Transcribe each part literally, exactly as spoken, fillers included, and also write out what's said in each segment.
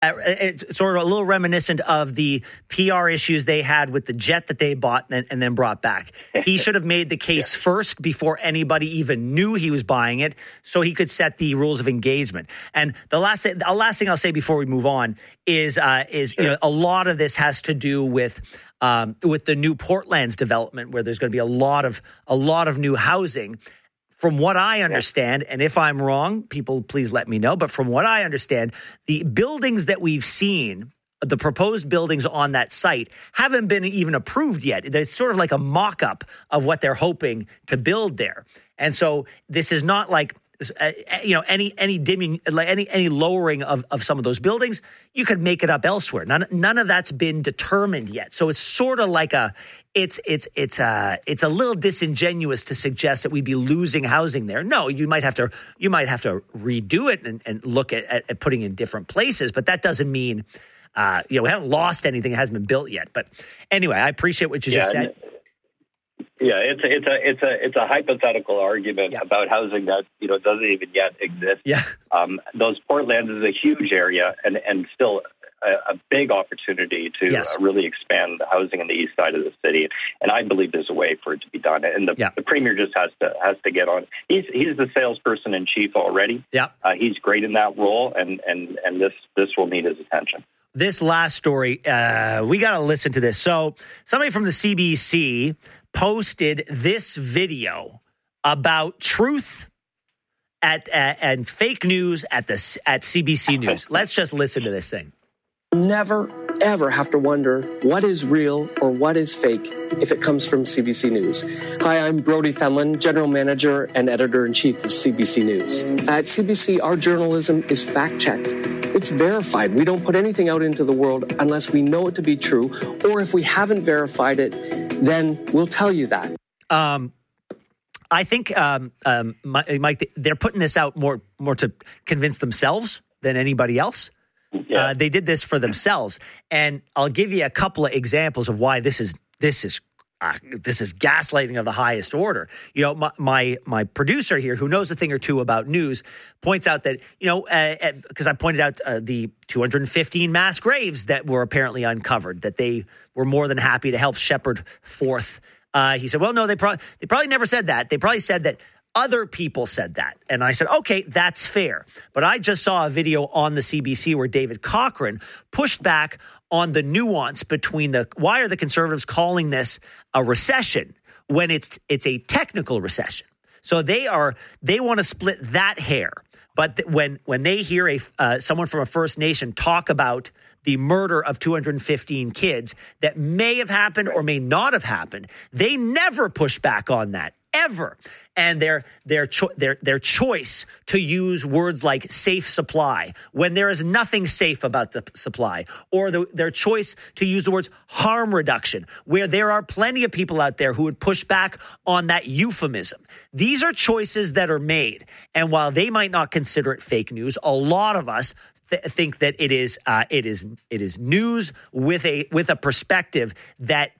Uh, it's sort of a little reminiscent of the P R issues they had with the jet that they bought and, and then brought back. He should have made the case yeah. first before anybody even knew he was buying it, so he could set the rules of engagement. And the last thing, the last thing I'll say before we move on is uh, is sure. you know, a lot of this has to do with um, with the new Portlands development, where there's going to be a lot of a lot of new housing. From what I understand, and if I'm wrong, people please let me know, but from what I understand, the buildings that we've seen, the proposed buildings on that site, haven't been even approved yet. It's sort of like a mock-up of what they're hoping to build there. And so this is not like, uh, you know, any any dimming, like any any lowering of, of some of those buildings. You could make it up elsewhere. None none of that's been determined yet. So it's sort of like a, it's it's it's a it's a little disingenuous to suggest that we'd be losing housing there. No, you might have to you might have to redo it and, and look at, at, at putting in different places, but that doesn't mean uh, you know, we haven't lost anything. It hasn't been built yet. But anyway, I appreciate what you yeah, just said. Yeah, it's a, it's a it's a it's a hypothetical argument yeah. about housing that, you know, doesn't even yet exist. Yeah, um, those Portlands is a huge area and and still a, a big opportunity to yes. uh, really expand the housing on the east side of the city. And I believe there's a way for it to be done. And the, yeah. the premier just has to has to get on. He's he's the salesperson in chief already. Yeah, uh, he's great in that role, and and and this this will need his attention. This last story, uh, we got to listen to this. So somebody from the C B C posted this video about truth at, at and fake news at the at C B C News. Let's just listen to this thing. Never, ever have to wonder what is real or what is fake if it comes from C B C News. Hi, I'm Brody Fenlon, General Manager and Editor-in-Chief of C B C News. At C B C, our journalism is fact-checked. It's verified. We don't put anything out into the world unless we know it to be true, or if we haven't verified it, then we'll tell you that. Um, I think, um, um, Mike, they're putting this out more, more to convince themselves than anybody else. Yeah. Uh, they did this for themselves, and I'll give you a couple of examples of why this is this is uh, this is gaslighting of the highest order. You know, my, my my producer here, who knows a thing or two about news, points out that, you know, because uh, I pointed out uh, the two hundred fifteen mass graves that were apparently uncovered, that they were more than happy to help shepherd forth. Uh, he said, well, no, they probably they probably never said that. They probably said that other people said that. And I said, okay, that's fair. But I just saw a video on the C B C where David Cochrane pushed back on the nuance between the, why are the Conservatives calling this a recession when it's it's a technical recession? So they are, they want to split that hair. But th- when when they hear a uh, someone from a First Nation talk about the murder of two hundred fifteen kids that may have happened or may not have happened, they never push back on that, ever. And their their cho- their their choice to use words like safe supply when there is nothing safe about the supply, or the, their choice to use the words harm reduction, where there are plenty of people out there who would push back on that euphemism. These are choices that are made. And while they might not consider it fake news, a lot of us th- think that it is uh, it is it is news with a with a perspective that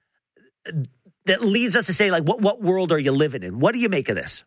that leads us to say, like, what, what world are you living in? What do you make of this?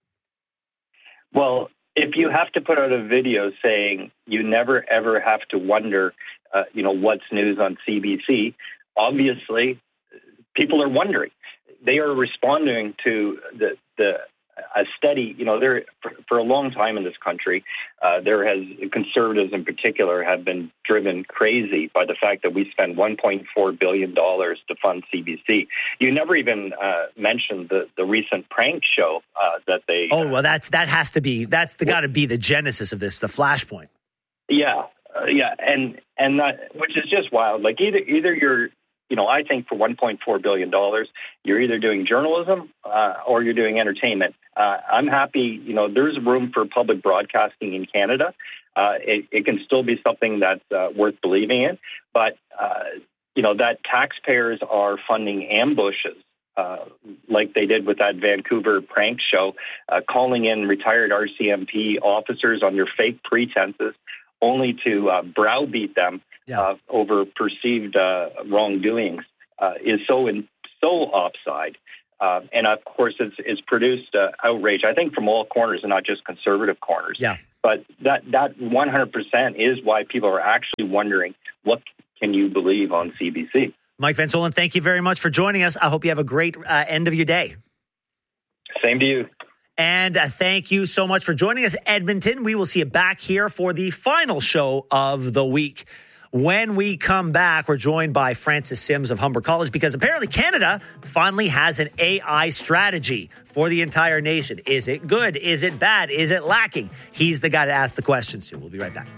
Well, if you have to put out a video saying you never, ever have to wonder, uh, you know, what's news on C B C, obviously people are wondering. They are responding to the, the a steady, you know, there for, for a long time in this country, uh, there has, conservatives in particular have been driven crazy by the fact that we spend one point four billion dollars to fund C B C. You never even uh, mentioned the, the recent prank show uh, that they... Oh, well, that's that has to be, that's the, got to be the genesis of this, the flashpoint. Yeah, uh, yeah, and and that, which is just wild. Like either either you're, you know, I think for one point four billion dollars, you're either doing journalism uh, or you're doing entertainment. Uh, I'm happy, you know, there's room for public broadcasting in Canada. Uh, it, it can still be something that's uh, worth believing in. But, uh, you know, that taxpayers are funding ambushes uh, like they did with that Vancouver prank show, uh, calling in retired R C M P officers under fake pretenses only to uh, browbeat them yeah. uh, over perceived uh, wrongdoings uh, is so in, so offside. Uh, and, of course, it's, it's produced uh, outrage, I think, from all corners and not just conservative corners. Yeah. But that that one hundred percent is why people are actually wondering, what can you believe on C B C? Mike Van Soelen, thank you very much for joining us. I hope you have a great uh, end of your day. Same to you. And uh, thank you so much for joining us, Edmonton. We will see you back here for the final show of the week. When we come back, we're joined by Francis Sims of Humber College, because apparently Canada finally has an A I strategy for the entire nation. Is it good? Is it bad? Is it lacking? He's the guy to ask the questions to. We'll be right back.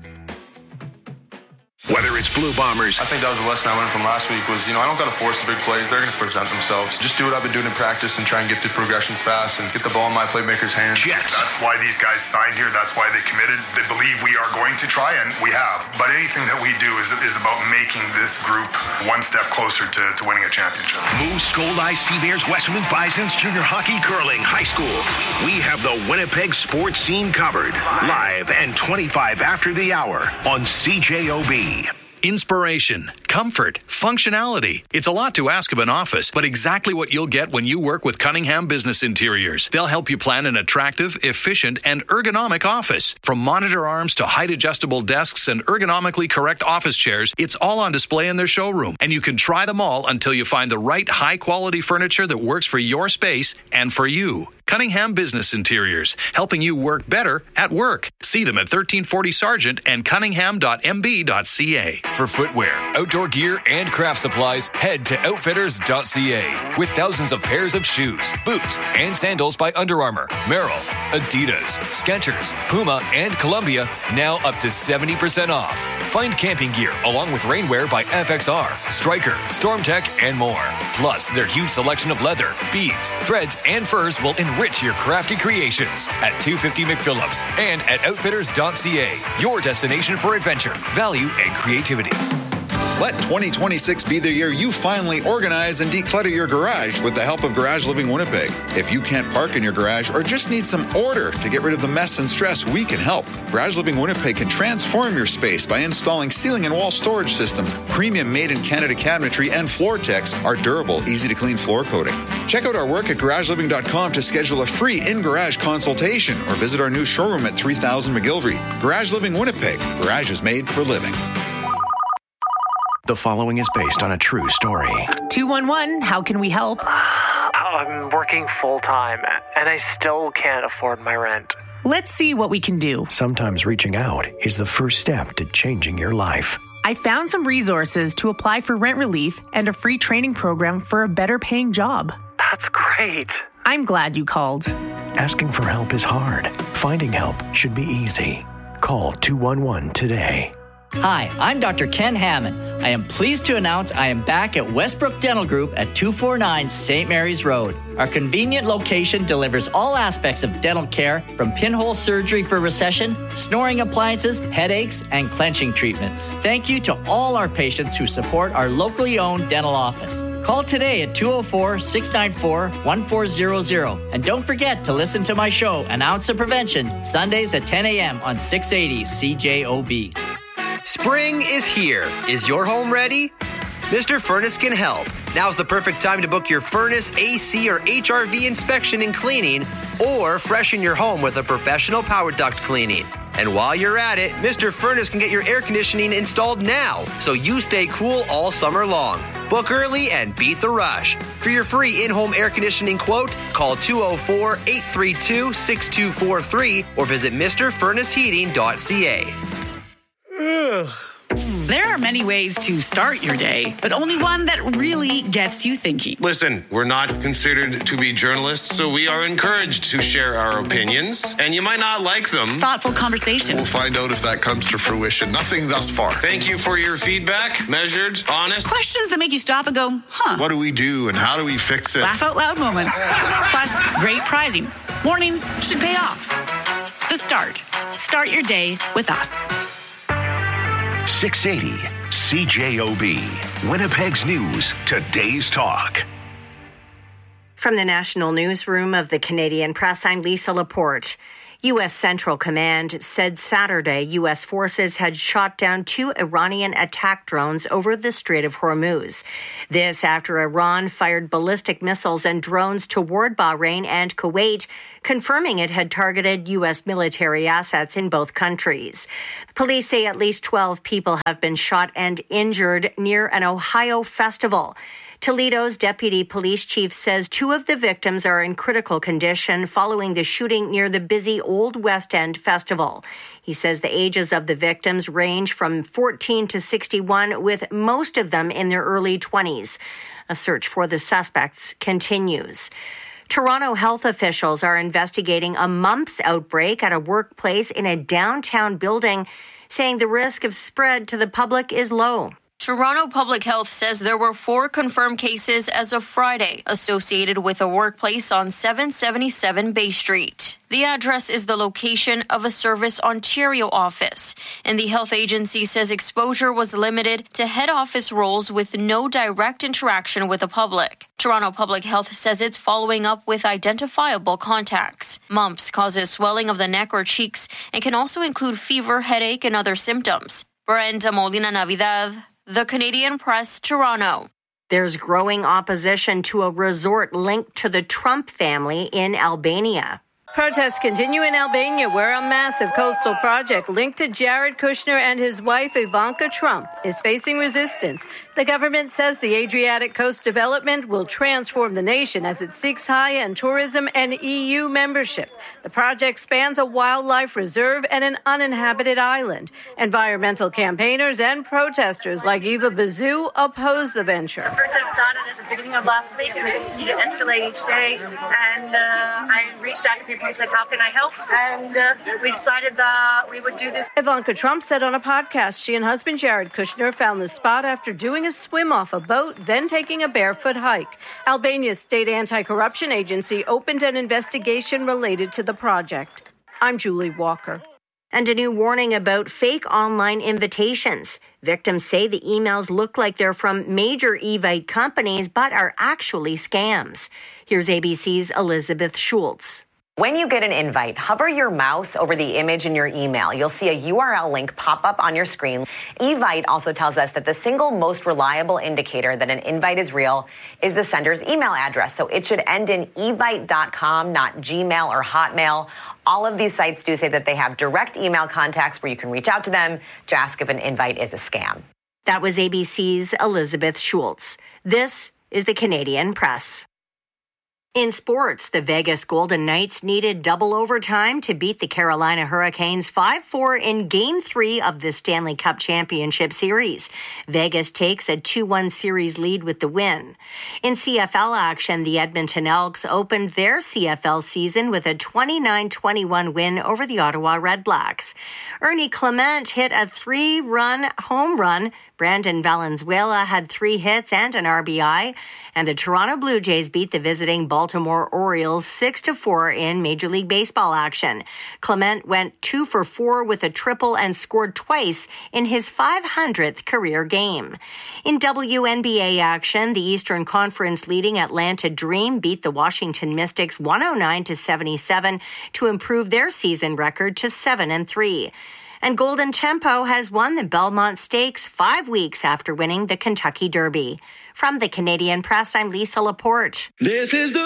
Whether it's Blue Bombers. I think that was a lesson I learned from last week was, you know, I don't got to force the big plays. They're going to present themselves. Just do what I've been doing in practice and try and get the progressions fast and get the ball in my playmakers' hands. Jets. That's why these guys signed here. That's why they committed. They believe we are going to try, and we have. But anything that we do is, is about making this group one step closer to, to winning a championship. Moose, Gold Eye, Sea Bears, Westman Bisons, junior hockey, curling, high school. We have the Winnipeg sports scene covered. Live and twenty-five after the hour on C J O B. Inspiration, comfort, functionality. It's a lot to ask of an office, but exactly what you'll get when you work with Cunningham Business Interiors. They'll help you plan an attractive, efficient, and ergonomic office. From monitor arms to height-adjustable desks and ergonomically correct office chairs, it's all on display in their showroom. And you can try them all until you find the right high-quality furniture that works for your space and for you. Cunningham Business Interiors, helping you work better at work. See them at thirteen forty Sargent and cunningham dot m b dot c a. For footwear, outdoor gear, and craft supplies, head to outfitters dot c a. With thousands of pairs of shoes, boots, and sandals by Under Armour, Merrell, Adidas, Skechers, Puma, and Columbia, now up to seventy percent off. Find camping gear along with rainwear by F X R, Stryker, StormTech, and more. Plus, their huge selection of leather, beads, threads, and furs will enrich your crafty creations at two fifty McPhillips and at outfitters dot c a. Your destination for adventure, value, and creativity. Let twenty twenty-six be the year you finally organize and declutter your garage with the help of Garage Living Winnipeg. If you can't park in your garage or just need some order to get rid of the mess and stress, we can help. Garage Living Winnipeg can transform your space by installing ceiling and wall storage systems, premium made-in-Canada cabinetry, and floor techs, our durable, easy-to-clean floor coating. Check out our work at garage living dot com to schedule a free in-garage consultation or visit our new showroom at three thousand McGilvery. Garage Living Winnipeg. Garage is made for living. The following is based on a true story. two one one, how can we help? I'm working full-time, and I still can't afford my rent. Let's see what we can do. Sometimes reaching out is the first step to changing your life. I found some resources to apply for rent relief and a free training program for a better paying job. That's great. I'm glad you called. Asking for help is hard. Finding help should be easy. Call two one one today. Hi, I'm Doctor Ken Hammond. I am pleased to announce I am back at Westbrook Dental Group at two forty-nine Saint Mary's Road. Our convenient location delivers all aspects of dental care, from pinhole surgery for recession, snoring appliances, headaches, and clenching treatments. Thank you to all our patients who support our locally owned dental office. Call today at two oh four, six nine four, one four zero zero. And don't forget to listen to my show, An Ounce of Prevention, Sundays at ten a.m. on six eighty C J O B. Spring is here. Is your home ready? Mister Furnace can help. Now's the perfect time to book your furnace, A C, or H R V inspection and cleaning, or freshen your home with a professional power duct cleaning. And while you're at it, Mister Furnace can get your air conditioning installed now, so you stay cool all summer long. Book early and beat the rush. For your free in-home air conditioning quote, call two oh four, eight three two, six two four three or visit Mister Furnace Heating dot c a. There are many ways to start your day, but only one that really gets you thinking. Listen, we're not considered to be journalists, so we are encouraged to share our opinions, and you might not like them. Thoughtful conversation. We'll find out if that comes to fruition. Nothing thus far. Thank you for your feedback. Measured, honest. Questions that make you stop and go, huh? What do we do and how do we fix it? Laugh out loud moments. Plus, great prizing. Mornings should pay off. The Start. Start your day with us. six eighty C J O B. Winnipeg's News, today's talk. From the National Newsroom of the Canadian Press, I'm Lisa Laporte. U S Central Command said Saturday U S forces had shot down two Iranian attack drones over the Strait of Hormuz. This after Iran fired ballistic missiles and drones toward Bahrain and Kuwait, confirming it had targeted U S military assets in both countries. Police say at least twelve people have been shot and injured near an Ohio festival. Toledo's deputy police chief says two of the victims are in critical condition following the shooting near the busy Old West End festival. He says the ages of the victims range from fourteen to sixty-one, with most of them in their early twenties. A search for the suspects continues. Toronto health officials are investigating a mumps outbreak at a workplace in a downtown building, saying the risk of spread to the public is low. Toronto Public Health says there were four confirmed cases as of Friday associated with a workplace on seven seventy-seven Bay Street. The address is the location of a Service Ontario office, and the health agency says exposure was limited to head office roles with no direct interaction with the public. Toronto Public Health says it's following up with identifiable contacts. Mumps causes swelling of the neck or cheeks and can also include fever, headache, and other symptoms. Brenda Molina Navidad, The Canadian Press, Toronto. There's growing opposition to a resort linked to the Trump family in Albania. Protests continue in Albania, where a massive coastal project linked to Jared Kushner and his wife Ivanka Trump is facing resistance. The government says the Adriatic Coast development will transform the nation as it seeks high-end tourism and E U membership. The project spans a wildlife reserve and an uninhabited island. Environmental campaigners and protesters like Eva Bazou oppose the venture. The protest started at the beginning of last week and they continue to escalate each day. And uh, I reached out to people and said, how can I help? And uh, we decided that we would do this. Ivanka Trump said on a podcast she and husband Jared Kushner found the spot after doing a swim off a boat, then taking a barefoot hike. Albania's state anti-corruption agency opened an investigation related to the project. I'm Julie Walker. And a new warning about fake online invitations. Victims say the emails look like they're from major Evite companies, but are actually scams. Here's A B C's Elizabeth Schultz. When you get an invite, hover your mouse over the image in your email. You'll see a U R L link pop up on your screen. Evite also tells us that the single most reliable indicator that an invite is real is the sender's email address. So it should end in evite dot com, not Gmail or Hotmail. All of these sites do say that they have direct email contacts where you can reach out to them to ask if an invite is a scam. That was A B C's Elizabeth Schultz. This is the Canadian Press. In sports, the Vegas Golden Knights needed double overtime to beat the Carolina Hurricanes five four in Game three of the Stanley Cup Championship Series. Vegas takes a two one series lead with the win. In C F L action, the Edmonton Elks opened their C F L season with a twenty-nine twenty-one win over the Ottawa Redblacks. Ernie Clement hit a three-run home run. Brandon Valenzuela had three hits and an R B I, and the Toronto Blue Jays beat the visiting Baltimore Orioles six to four in Major League Baseball action. Clement went two for four with a triple and scored twice in his five hundredth career game. In W N B A action, the Eastern Conference leading Atlanta Dream beat the Washington Mystics one oh nine to seventy-seven to improve their season record to seven and three. And Golden Tempo has won the Belmont Stakes five weeks after winning the Kentucky Derby. From the Canadian Press, I'm Lisa Laporte. This is the